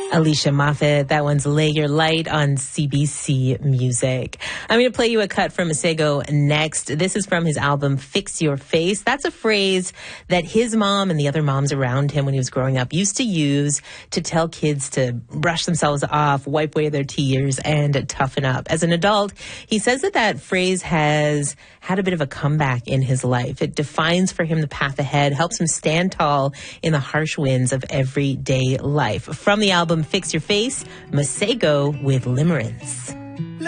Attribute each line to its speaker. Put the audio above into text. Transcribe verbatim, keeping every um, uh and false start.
Speaker 1: Alicia Moffett, that one's Lay Your Light on C B C Music. I'm going to play you a cut from Masego next. This is from his album Fix Your Face. That's a phrase that his mom and the other moms around him when he was growing up used to use to tell kids to brush themselves off, wipe away their tears, and toughen up. As an adult, he says that that phrase has had a bit of a comeback in his life. It defines for him the path ahead, helps him stand tall in the harsh winds of everyday life. From the album Fix Your Face, Masego with Limerence.